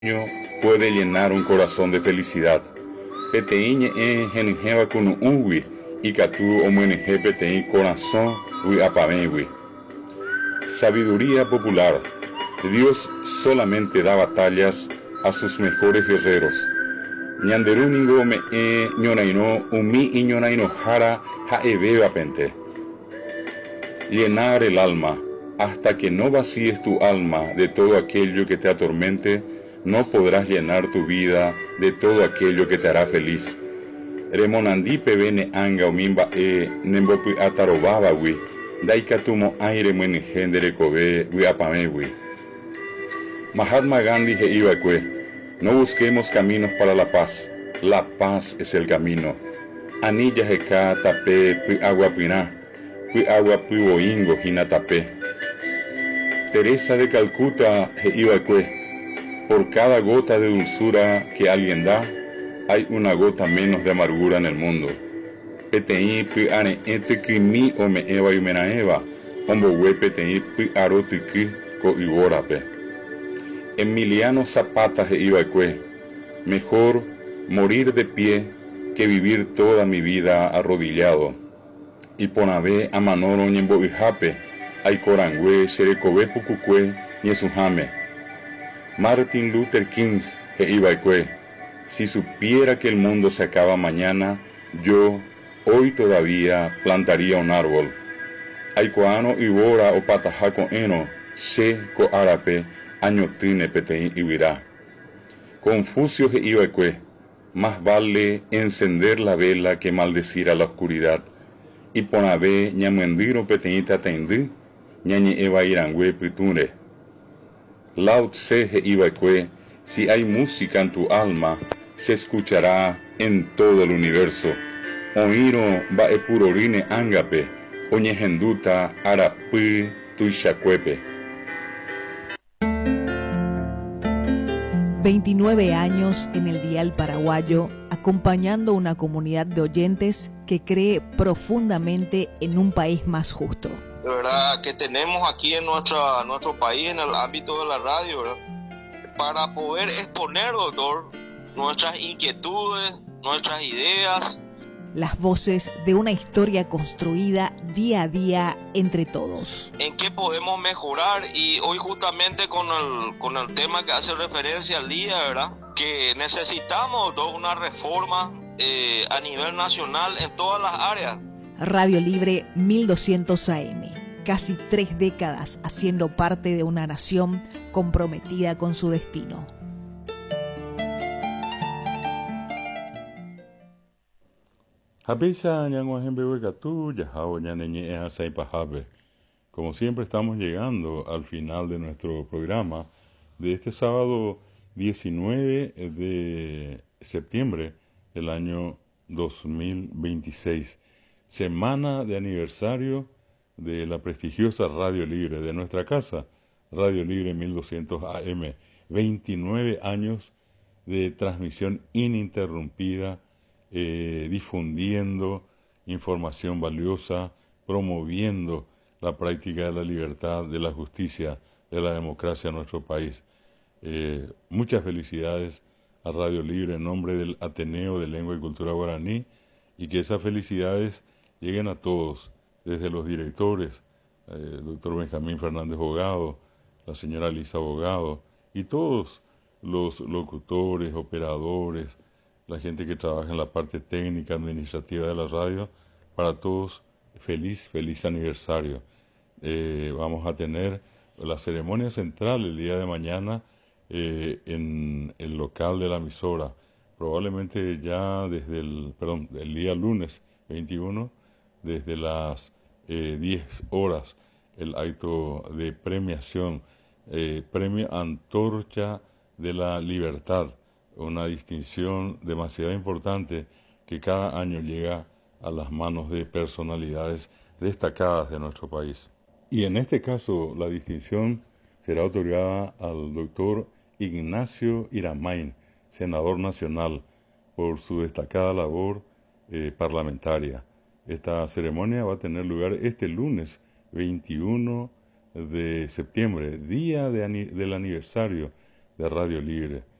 puede llenar un corazón de felicidad. Peteíñe genjeva con unwi y catu omueneje peteí corazón wi apamewi. Sabiduría popular. Dios solamente da batallas a sus mejores guerreros. Ñanderuningo me ñonaino umi y ñonaino jara jaebeba pente. Llenar el alma. Hasta que no vacíes tu alma de todo aquello que te atormente, no podrás llenar tu vida de todo aquello que te hará feliz. Remonandipe bene anga o mimba nembopi atarobaba wi, daikatumo aire muen gendere kobe wi apame wi. Mahatma Gandhi he iba kwe, no busquemos caminos para la paz es el camino. Anilla heka tape pi agua pi boingo hina tape. Teresa de Calcuta iba por cada gota de dulzura que alguien da, hay una gota menos de amargura en el mundo. Peteí pi ane ete ki mi o me eva y mena eva, ombo we peteí pi arotiki ko iborape. Emiliano Zapata iba mejor morir de pie que vivir toda mi vida arrodillado. Y ponabe a manoro ñembo ijape, ay corangüe, serecobe pucucue, ñesujame. Martin Luther King iba si supiera que el mundo se acaba mañana, yo hoy todavía plantaría un árbol. Ay coano ibora o patajaco eno, se co árape, añotine peteín ibirá. Confucio iba más vale encender la vela que maldecir a la oscuridad. Y ponabe ñamendiro peteñita tendí, ñañe eva irangüe piture. Lao Tse iba si hay música en tu alma, se escuchará en todo el universo. Oiro va epurorine angape, oñejenduta arapi tuishacuepe. 29 años en el dial paraguayo, acompañando una comunidad de oyentes que cree profundamente en un país más justo. De verdad que tenemos aquí en nuestro país, en el ámbito de la radio, ¿verdad? Para poder exponer, doctor, nuestras inquietudes, nuestras ideas. Las voces de una historia construida día a día entre todos. ¿En qué podemos mejorar? Y hoy justamente con el tema que hace referencia al día, ¿verdad? Que necesitamos una reforma a nivel nacional en todas las áreas. Radio Libre 1200 AM. Casi 3 décadas haciendo parte de una nación comprometida con su destino. Como siempre estamos llegando al final de nuestro programa de este sábado 19 de septiembre del año 2026, semana de aniversario de la prestigiosa Radio Libre, de nuestra casa, Radio Libre 1200 AM, 29 años de transmisión ininterrumpida, difundiendo información valiosa, promoviendo la práctica de la libertad, de la justicia, de la democracia en nuestro país. Muchas felicidades a Radio Libre en nombre del Ateneo de Lengua y Cultura Guaraní, y que esas felicidades lleguen a todos, desde los directores, doctor Benjamín Fernández Bogado, la señora Lisa Bogado, y todos los locutores, operadores, la gente que trabaja en la parte técnica, administrativa de la radio. Para todos, feliz aniversario. Vamos a tener la ceremonia central el día de mañana en el local de la emisora, probablemente ya desde el día lunes 21, desde las 10 horas, el acto de premiación, Premio Antorcha de la Libertad, una distinción demasiado importante que cada año llega a las manos de personalidades destacadas de nuestro país. Y en este caso, la distinción será otorgada al doctor Ignacio Iramain, senador nacional, por su destacada labor parlamentaria. Esta ceremonia va a tener lugar este lunes 21 de septiembre, día del aniversario de Radio Libre.